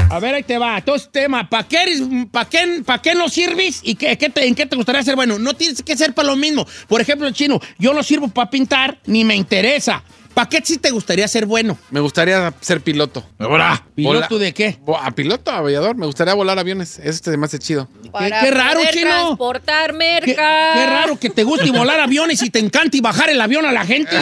A ver, ahí te va. Entonces, tema, ¿para qué no sirves y en qué te gustaría ser bueno? No tienes que ser para lo mismo. Por ejemplo, Chino, yo no sirvo para pintar, ni me interesa. ¿Para qué sí te gustaría ser bueno? Me gustaría ser piloto. ¿Piloto de qué? Piloto, aviador. Me gustaría volar aviones. Eso se me hace chido. Qué raro, Chino. Transportar merca. Qué raro que te guste volar aviones y te encanta y bajar el avión a la gente.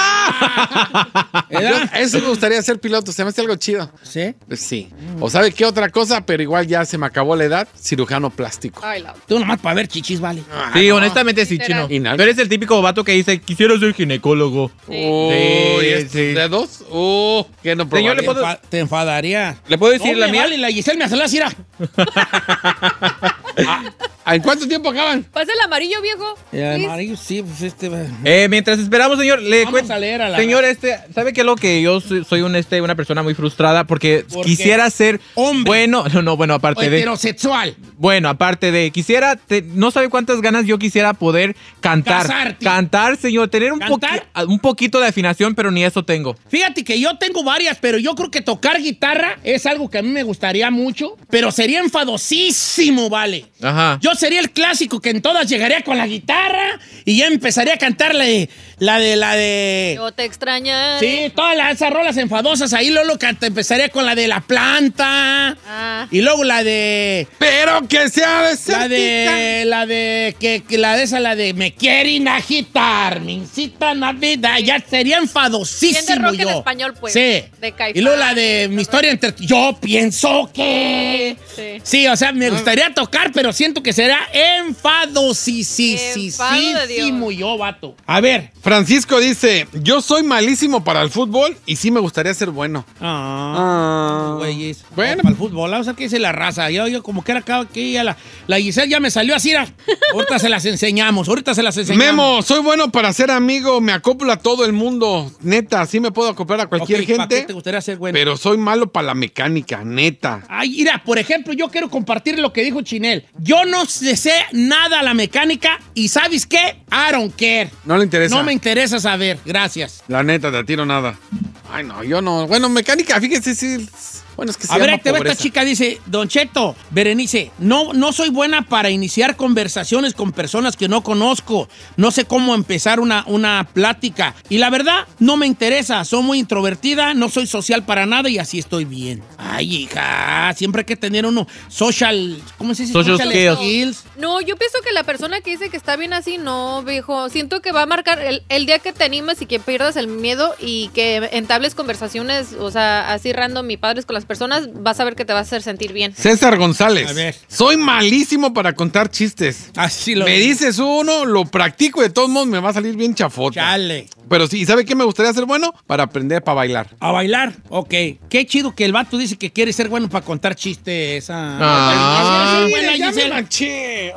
Eso me gustaría ser piloto. Se me hace algo chido. ¿Sí? Pues sí. O sabe qué otra cosa, pero igual ya se me acabó la edad. Cirujano plástico. Tú nomás para ver chichis, vale. Sí, honestamente sí, Chino. Tú eres el típico vato que dice, quisiera ser ginecólogo. Uy, ¿dedos? ¿Qué no Señor, te enfadaría. ¿Le puedo decir no, la mía? Vale, la Giselle me hace la cira. ¿En cuánto tiempo acaban? ¿Pasa el amarillo, viejo? El amarillo, sí, pues mientras esperamos, señor, vamos a leer a la... Señor, ¿sabe qué es lo que yo soy una persona muy frustrada? Porque quisiera ser hombre. Bueno, bueno, aparte de... heterosexual. Bueno, aparte de... no sabe cuántas ganas yo quisiera poder cantar. Casarte. Cantar, señor, tener un poquito de afinación, pero ni eso tengo. Fíjate que yo tengo varias, pero yo creo que tocar guitarra es algo que a mí me gustaría mucho, pero sería enfadosísimo, vale. Ajá. Yo sería el clásico que en todas llegaría con la guitarra y ya empezaría a cantar la de... Yo te extrañaré. Sí, todas esas rolas enfadosas. Ahí luego empezaría con la de La Planta. Y luego la de... Pero que sea desértica. La de Me quieren agitar, me incitan a vida. Ya sería enfadosísimo Bien de rock yo. en español, pues. Sí. De Caifán. Y luego la de Mi historia entre... Yo pienso que... Sí, o sea, me gustaría tocar, pero siento que será enfadosísimo yo, vato. A ver. Francisco dice, yo soy malísimo para el fútbol y sí me gustaría ser bueno. Güeyes. Bueno. Para el fútbol, o sea, ¿qué dice la raza? Yo como que era acá, que ya la Giselle ya me salió así. Ahorita se las enseñamos. Memo, soy bueno para ser amigo, me acoplo a todo el mundo. Neta, sí me puedo acoplar a cualquier gente. ¿Para qué te gustaría ser bueno? Pero soy malo para la mecánica, neta. Ay, mira, por ejemplo, yo quiero compartir lo que dijo Chinel. Yo no sé nada a la mecánica y ¿sabes qué? I don't care. No le interesa. No me interesa saber. Gracias. La neta, te tiro nada. Ay, no, yo no. Bueno, mecánica, fíjese, sí. Bueno, es que a ver, esta chica dice, Don Cheto, Berenice, no soy buena para iniciar conversaciones con personas que no conozco. No sé cómo empezar una plática. Y la verdad, no me interesa. Soy muy introvertida, no soy social para nada y así estoy bien. Ay, hija, siempre hay que tener uno social, ¿cómo se dice? Social skills. No, yo pienso que la persona que dice que está bien así, no, viejo. Siento que va a marcar el día que te animes y que pierdas el miedo y que entables conversaciones, o sea, así random y padres con las personas, vas a ver que te va a hacer sentir bien. César González. A ver. Soy malísimo para contar chistes. Así me dices uno, lo practico y de todos modos me va a salir bien chafota. Chale. Pero sí, ¿sabe qué me gustaría ser bueno? Para aprender para bailar. ¿A bailar? Ok. Qué chido que el vato dice que quiere ser bueno para contar chistes. Ya me manché.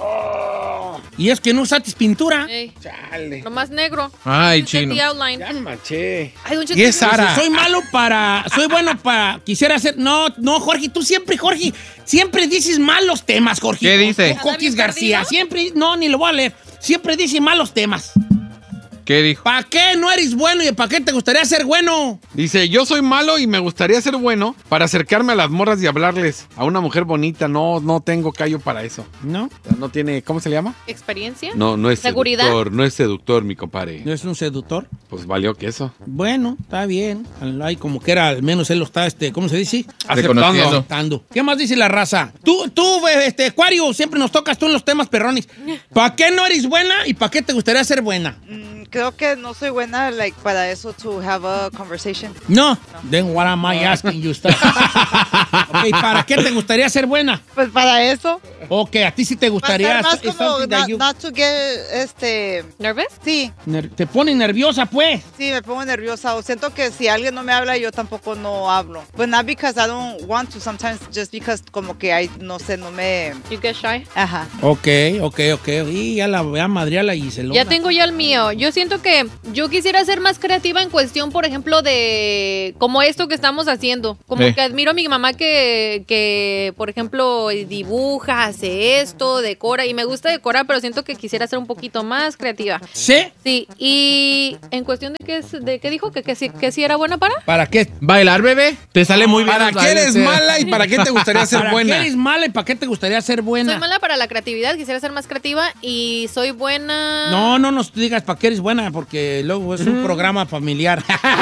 Y es que no usaste pintura. Chale. Lo más negro. Ay, Chino. Ya me manché. Ay, don Cheto, Y es Sara. Soy bueno para... Quisiera hacer... No, Jorge, tú siempre dices malos temas, Jorge. ¿Qué dice? Coquis García. Siempre... No, ni lo voy a leer. Siempre dice malos temas. ¿Qué dijo? ¿Para qué no eres bueno y para qué te gustaría ser bueno? Dice, yo soy malo y me gustaría ser bueno para acercarme a las morras y hablarles. A una mujer bonita, no tengo callo para eso. ¿No? No tiene, ¿cómo se llama? ¿Experiencia? No es ¿Seguridad? seductor, no es seductor, mi compadre. ¿No es un seductor? Pues valió que eso. Bueno, está bien. Ay, como que era, al menos él lo está, ¿cómo se dice? Aceptando. ¿Qué más dice la raza? Tú, Acuario, siempre nos tocas tú en los temas perrones. ¿Para qué no eres buena y para qué te gustaría ser buena? Creo que no soy buena para eso, to have a conversation. No. Then what am I asking you? Ok, ¿para qué te gustaría ser buena? Pues para eso. Ok, a ti sí te gustaría. Más como not to get, ¿Nervous? Sí. ¿Te pone nerviosa, pues? Sí, me pongo nerviosa. O siento que si alguien no me habla, yo tampoco no hablo. But not because I don't want to, sometimes just because como que no me... You get shy. Ajá. Ok. Y ya la voy a madrear la Gisela. Ya tengo ya el mío. Yo siento que yo quisiera ser más creativa en cuestión, por ejemplo, de como esto que estamos haciendo. Como que admiro a mi mamá que, por ejemplo, dibuja, hace esto, decora, y me gusta decorar, pero siento que quisiera ser un poquito más creativa. ¿Sí? Sí, y en cuestión de qué dijo, que sí era buena para. ¿Para qué? Bailar, bebé. Te sale muy bien. ¿Para los qué eres bailes, mala y para qué te gustaría ser ¿Para buena? qué eres mala y para qué te gustaría ser buena? Soy mala para la creatividad, quisiera ser más creativa y soy buena. No nos digas para qué eres buena, porque luego es un programa familiar.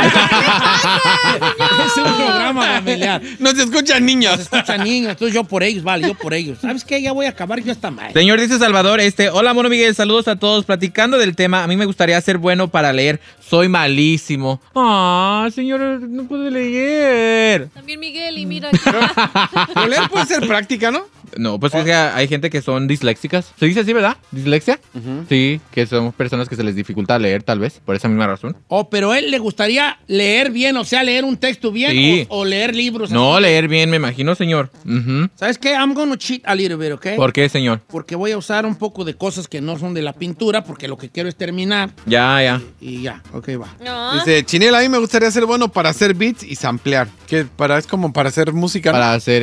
Es un programa familiar. No se escuchan niños. Se escuchan niños, entonces yo por ellos, vale, yo por ellos. ¿Sabes qué? Ya voy a acabar, yo hasta mal. Señor, dice Salvador, hola, Mono Miguel, saludos a todos. Platicando del tema, a mí me gustaría ser bueno para leer. Soy malísimo. Ah, señor, no puedo leer. También Miguel, y mira. Pero leer puede ser práctica, ¿no? No, pues es que hay gente que son disléxicas. ¿Se dice así, verdad? ¿Dislexia? Sí, que son personas que se les dificulta leer, tal vez, por esa misma razón. Pero él le gustaría leer bien, o sea, leer un texto bien, Sí. o leer libros. No, así. leer bien, me imagino, señor. Ujú. ¿Sabes qué? I'm gonna cheat a little bit, ¿ok? ¿Por qué, señor? Porque voy a usar un poco de cosas que no son de la pintura, porque lo que quiero es terminar. Ya. Y ya, ok, va. No. Dice, Chinel, a mí me gustaría ser bueno para hacer beats y samplear. Que es como para hacer música, ¿no? Para hacer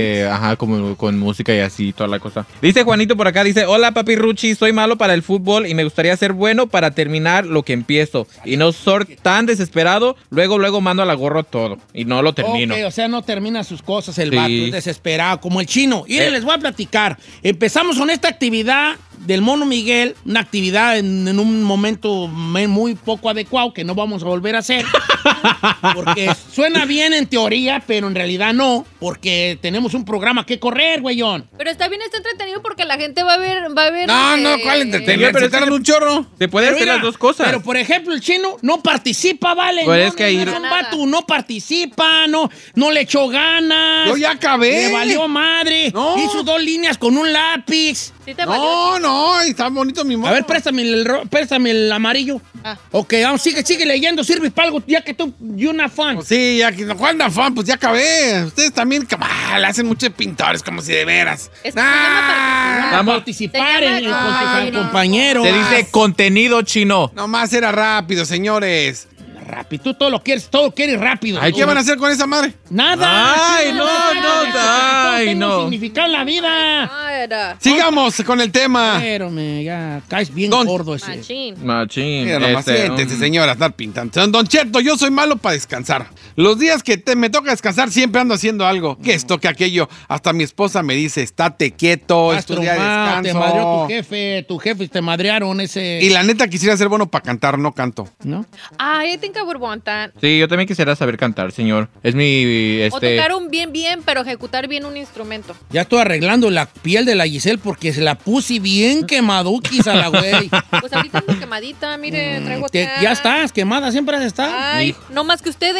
como con música y así, toda la cosa. Dice Juanito por acá, dice, hola papi Ruchi, soy malo para el fútbol y me gustaría ser bueno para terminar lo que empiezo. Y no ser tan desesperado, luego mando a la gorro todo. Y no lo termino. Ok, o sea, no termina sus cosas el Sí. vato, es desesperado, como el chino. Y les voy a platicar. Empezamos con esta actividad del Mono Miguel, una actividad en un momento muy poco adecuado que no vamos a volver a hacer. Porque suena bien en teoría, pero en realidad no, porque tenemos un programa que correr, güeyón. Pero está bien, está entretenido porque la gente va a ver. No, ¿cuál entretenimiento? pero Se tardan un chorro. Se puede hacer mira, las dos cosas. Pero, por ejemplo, el chino no participa, ¿vale? Pues no, es que ahí- no, vato, no participa, no le echó ganas. Yo ya acabé. Le valió madre. No. Hizo 2 líneas con un lápiz. Sí te valió. No, está bonito mi mono. A ver, préstame el amarillo. Ah. Ok, vamos, sigue leyendo, sirve para algo, ya que tú, you're not fun. Pues sí, ya que no juegan fan, pues ya acabé. Ustedes también le hacen muchos pintores, como si de veras. Es que se llama Vamos a participar Se llama- con tus Ay, no. compañeros. Se dice contenido chino. Nomás era rápido, señores. Rápido, tú todo quieres rápido. ¿Qué van a hacer con esa madre? Nada. Ay, Sí, no, todo tiene no. un significado en la vida. Ah, era. Sigamos con el tema. Pero ya caes bien Don- gordo ese. Machín. Machín. Mira, nomás siéntese, señora, estar pintando. Don Cheto, yo soy malo para descansar. Los días que me toca descansar siempre ando haciendo algo. Que esto, que aquello. Hasta mi esposa me dice, estate quieto, Estás estudia, traumado, te descanso. madreó tu jefe te madrearon ese... Y la neta quisiera ser bueno para cantar, no canto. ¿No? I think I would want that. Sí, yo también quisiera saber cantar, señor. Es mi, O tocar un bien, pero ejecutar bien un instrumento. Ya estoy arreglando la piel de la Giselle porque se la puse bien quemaduquis a la güey. Pues ahorita ando quemadita, mire, traigo acá. Ya estás quemada, siempre has estado. Ay, no más que usted, ¿eh?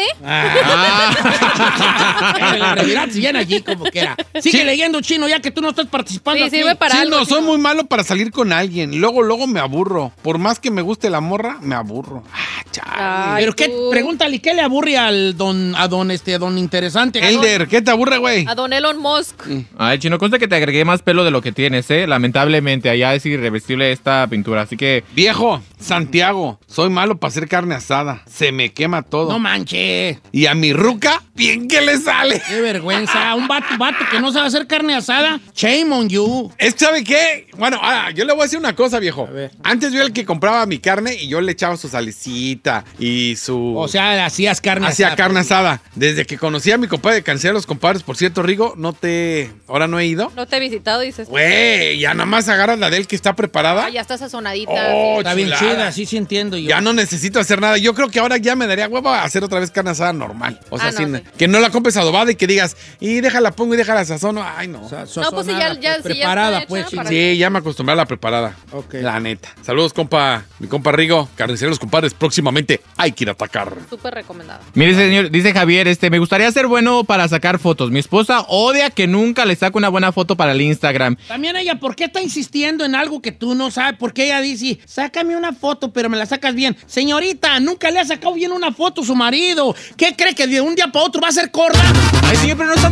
La realidad se llena allí como quiera. Sigue leyendo, chino, ya que tú no estás participando Sí, aquí. sirve para Sí, algo. no, soy Chino. muy malo para salir con alguien. Luego me aburro. Por más que me guste la morra, me aburro. Chale. Ay, Pero qué, tú. pregúntale, ¿qué le aburre a don interesante? Elder, ¿qué te aburre, güey? A don Elon Musk. Ay, chino, consta que te agregué más pelo de lo que tienes, ¿eh? Lamentablemente, allá es irreversible esta pintura, así que... Viejo, Santiago, soy malo para hacer carne asada. Se me quema todo. No manches. Y a mi ruca, bien que le sale. Qué vergüenza. Un vato que no sabe hacer carne asada. Shame on you. Es que, ¿sabe qué? Bueno, yo le voy a decir una cosa, viejo. A ver. Antes yo era el que compraba mi carne y yo le echaba su salecita y su... O sea, hacías carne Hacía asada. carne asada. Desde que conocí a mi compadre de Canciller, los compadres, por cierto, Rigo, ahora no he ido. No te he visitado, dices. Güey, ya nada más agarras la de él que está preparada. Ah, ya está sazonadita. Oh, Está bien chulada. chida, sí entiendo yo. Ya no necesito hacer nada. Yo creo que ahora ya me daría huevo a hacer otra vez carne asada normal. O sea, Ah, no, sin- sí. que no la compres adobada y que digas, y déjala pongo y déjala sazono. Ay, no. O sea, No, pues sí, ya sazonada, está preparada, hecha pues. para- Sí, ya me acostumbré a la preparada. Ok. La neta. Saludos, compa. Mi compa Rigo. Carniceros, compadres. Próximamente hay que ir a atacar. Súper recomendado. Mire, señor, dice Javier, me gustaría ser bueno para sacar fotos. Mi esposa odia que nunca le saco una buena foto para el Instagram. También ella, ¿por qué está insistiendo en algo que tú no sabes? Porque ella dice, sácame una foto, pero me la sacas bien. Señorita, nunca le ha sacado bien una foto a su marido. ¿Qué cree que de un día para otro va a ser corda? Ay, señor, pero no es tan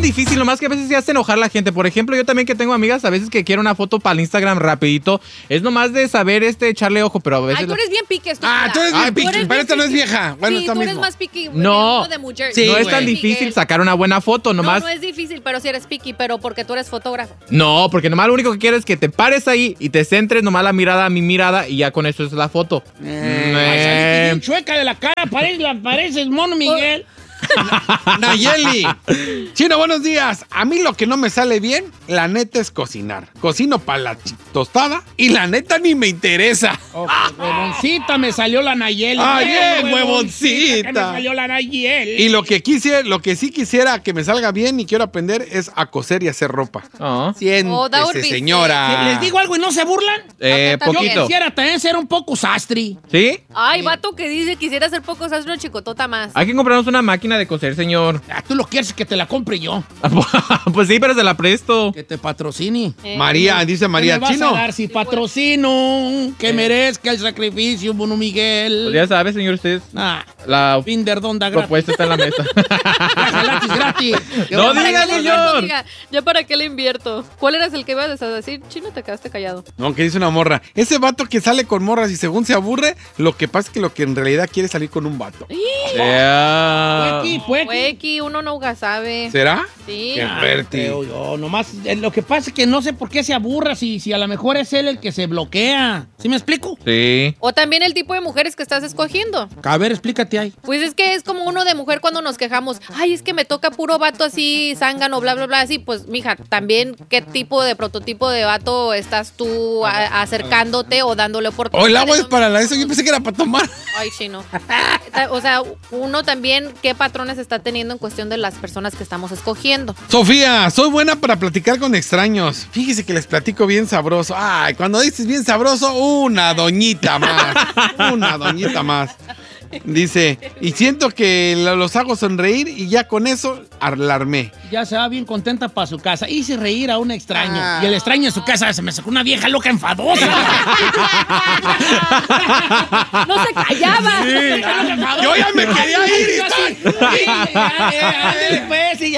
difícil, nomás que a veces se hace enojar la gente. Por ejemplo, yo también que tengo amigas, a veces que quiero una foto para el Instagram rapidito, es nomás de saber echarle ojo, pero a veces... Ay, tú eres bien piqui, estúpida. Tú eres bien piqui, eres pero bien esta no es piqui. vieja. Bueno, Sí, esta tú eres mismo. más piqui. No. Uno de mujer. Sí, no es güey. tan difícil sacar una buena foto, nomás... No es difícil, pero sí eres piqui, pero porque tú eres fotógrafo. No, porque nomás lo único que quiero es que te pares ahí y te centres nomás la mirada a mi mirada y ya con eso es la foto. Ay, saliste bien chueca de la cara, pareces mono Miguel. Nayeli. Chino, buenos días. A mí lo que no me sale bien, la neta, es cocinar. Cocino para la tostada y la neta ni me interesa. Huevoncita me salió la Nayeli. Ay, Bien, huevoncita. que me salió la Nayeli. Y lo que sí quisiera que me salga bien y quiero aprender es a coser y hacer ropa. Oh. Siéntese, Urbi, señora. ¿Les digo algo y no se burlan? Yo Yo Poquito. quisiera también ser un poco sastri. ¿Sí? Ay, vato que dice quisiera hacer poco, ¿sabes? Una chicotota más. Hay que comprarnos una máquina de coser, señor. Tú lo quieres que te la compre yo. Pues sí, pero se la presto. Que te patrocine. María, dice María, ¿Qué me vas Chino. a dar si patrocino? Que merezca el sacrificio, Mono Miguel. Pues ya sabe, señor, usted. La Finder donda gratis. propuesta está en la mesa. Gratis, gratis. No ¿Para diga, qué le señor. invierto, diga? ¿Ya para qué le invierto? ¿Cuál eras el que ibas a decir? Chino, te quedaste callado. No, que dice una morra. Ese vato que sale con morras y según se aburre, lo que pasa es que lo que en realidad quiere es salir con un vato. Huequi, uno nunca sabe. ¿Será? Sí. Qué fértil. Creo yo, nomás, lo que pasa es que no sé por qué se aburra si a lo mejor es él el que se bloquea. ¿Sí me explico? Sí. O también el tipo de mujeres que estás escogiendo. A ver, explícate ahí. Pues es que es como uno de mujer cuando nos quejamos. Ay, es que me toca puro vato así, zángano, bla, bla, bla. Así, pues, mija, también qué tipo de prototipo de vato estás tú acercándote o dándole oportunidad. Oh, el agua es para eso. Yo pensé que era para tomar. Ay, Chino. O sea, uno también, ¿qué patrones está teniendo en cuestión de las personas que estamos escogiendo? Sofía, soy buena para platicar con extraños. Fíjese que les platico bien sabroso. Ay, cuando dices bien sabroso, una doñita más. Una doñita más. Dice, y siento que los hago sonreír y ya con eso alarmé. Ya se va bien contenta para su casa. Hice reír a un extraño. Y el extraño en su casa se me sacó una vieja loca enfadosa. ¡No se callaba! Yo ya me quería ir y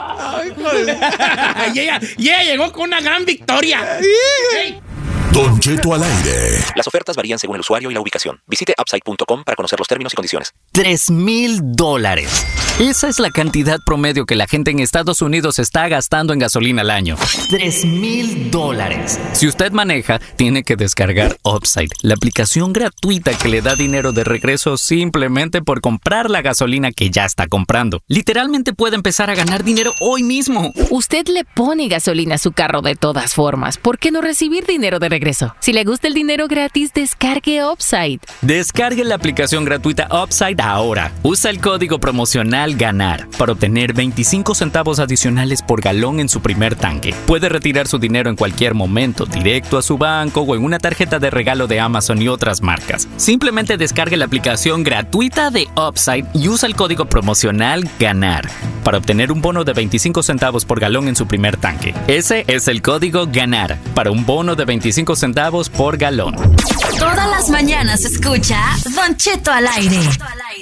Y ella llegó con una gran victoria. Don Cheto al aire. Las ofertas varían según el usuario y la ubicación. Visite upside.com para conocer los términos y condiciones. $3,000. Esa es la cantidad promedio que la gente en Estados Unidos está gastando en gasolina al año. $3,000. Si usted maneja, tiene que descargar Upside, la aplicación gratuita que le da dinero de regreso simplemente por comprar la gasolina que ya está comprando. Literalmente puede empezar a ganar dinero hoy mismo. Usted le pone gasolina a su carro de todas formas. ¿Por qué no recibir dinero de regreso? Si le gusta el dinero gratis, descargue Upside. Descargue la aplicación gratuita Upside ahora. Usa el código promocional GANAR para obtener 25 centavos adicionales por galón en su primer tanque. Puede retirar su dinero en cualquier momento, directo a su banco o en una tarjeta de regalo de Amazon y otras marcas. Simplemente descargue la aplicación gratuita de Upside y usa el código promocional GANAR para obtener un bono de 25 centavos por galón en su primer tanque. Ese es el código GANAR para un bono de 25 centavos por galón. Todas las mañanas escucha Don Cheto al aire.